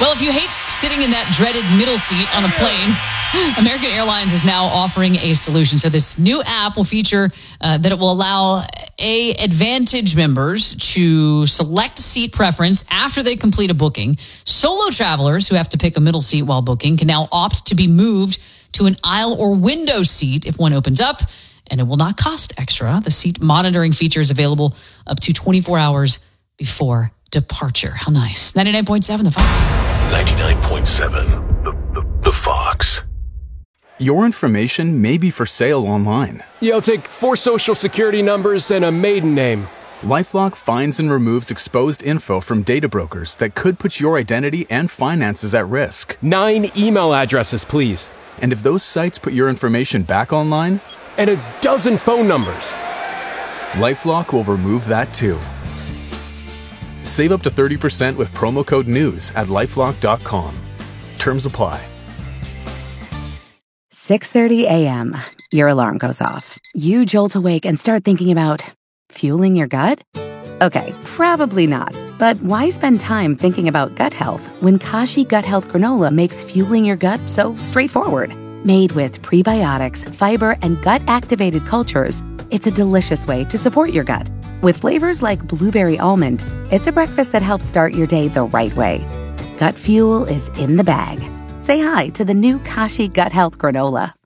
Well, if you hate sitting in that dreaded middle seat on a plane, American Airlines is now offering a solution. So this new app will feature that it will allow AAdvantage members to select seat preference after they complete a booking. Solo travelers who have to pick a middle seat while booking can now opt to be moved to an aisle or window seat if one opens up, and it will not cost extra. The seat monitoring feature is available up to 24 hours before departure. How nice. 99.7 The Fox. 99.7 The Fox. Your information may be for sale online. Yeah, I'll take 4 social security numbers and a maiden name. LifeLock finds and removes exposed info from data brokers that could put your identity and finances at risk. 9 email addresses, please. And if those sites put your information back online, And a dozen phone numbers. LifeLock will remove that too. Save up to 30% with promo code NEWS at LifeLock.com. Terms apply. 6:30 a.m. Your alarm goes off. You jolt awake and start thinking about fueling your gut? Okay, probably not. But why spend time thinking about gut health when Kashi Gut Health Granola makes fueling your gut so straightforward? Made with prebiotics, fiber, and gut-activated cultures, it's a delicious way to support your gut. With flavors like blueberry almond, it's a breakfast that helps start your day the right way. Gut fuel is in the bag. Say hi to the new Kashi Gut Health Granola.